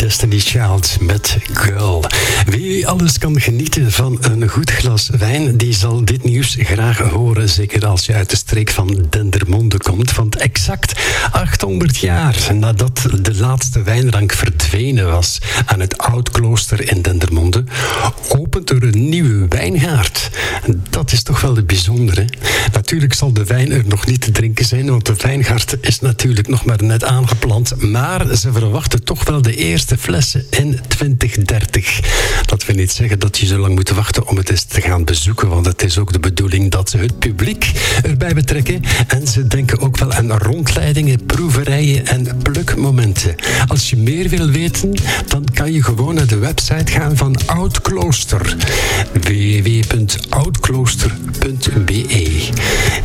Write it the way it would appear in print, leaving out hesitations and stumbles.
Destiny Child met Girl. Wie alles kan genieten van een goed glas wijn, die zal dit nieuws graag horen. Zeker als je uit de streek van Dendermonde komt. Want exact 800 jaar nadat de laatste wijnrank verdwenen was aan het Oud-klooster in Dendermonde, opent er een nieuwe wijngaard. Dat is toch wel het bijzondere. Natuurlijk zal de wijn er nog niet te drinken zijn, want de wijngaard is natuurlijk nog maar net aangeplant. Maar ze verwachten toch wel de eerste flessen in 2030. Dat wil niet zeggen dat je zo lang moet wachten om het eens te gaan bezoeken, want het is ook de bedoeling dat ze het publiek erbij betrekken. En ze denken ook wel aan rondleidingen, proeverijen en plukmomenten. Als je meer wil weten, dan kan je gewoon naar de website gaan van Oud-klooster. www.oudklooster.be.